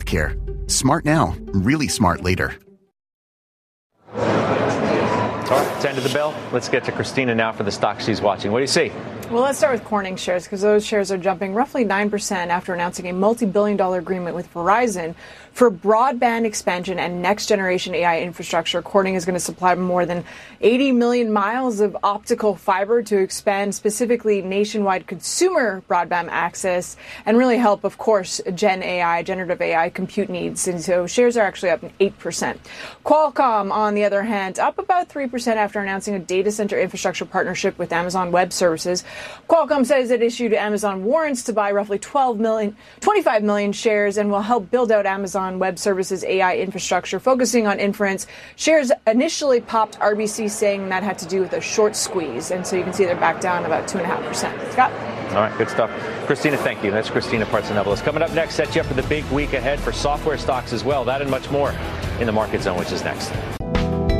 healthcare. Smart now, really smart later. All right, it's end of the bell. Let's get to Christina now for the stock she's watching. What do you see? Well, let's start with Corning shares because those shares are jumping roughly 9% after announcing a multi-billion-dollar agreement with Verizon for broadband expansion and next-generation AI infrastructure. Corning is going to supply more than 80 million miles of optical fiber to expand specifically nationwide consumer broadband access and really help, of course, generative AI compute needs. And so shares are actually up 8%. Qualcomm, on the other hand, up about 3% after announcing a data center infrastructure partnership with Amazon Web Services. Qualcomm says it issued Amazon warrants to buy roughly 25 million shares and will help build out Amazon Web Services AI infrastructure, focusing on inference. Shares initially popped RBC, saying that had to do with a short squeeze. And so you can see they're back down about 2.5%. Scott? All right, good stuff. Christina, thank you. That's Christina Partsinevelos. Coming up next, set you up for the big week ahead for software stocks as well. That and much more in the Market Zone, which is next.